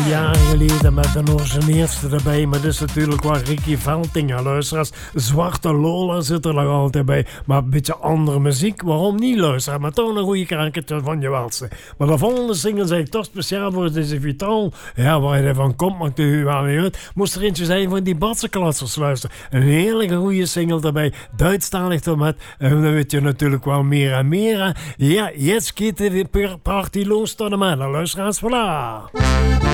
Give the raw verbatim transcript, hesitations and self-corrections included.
Jaren geleden met een origineerste erbij, maar dat is natuurlijk wel Ricky Veltinga, luisteraars. Zwarte Lola zit er nog altijd bij, maar een beetje andere muziek, waarom niet, luisteraar? Maar toch een goede kranketje van je welste. Maar de volgende single is toch speciaal voor deze Vital. Ja, waar je van komt, maakt u wel weer uit. Moest er eentje zijn van die Batsenklassers, luister. Een hele goede single erbij, Duitsstalig dan met, en dan weet je natuurlijk wel meer en meer. Ja, jetzt geht de party los tot de mannen, luisteraars, voilà.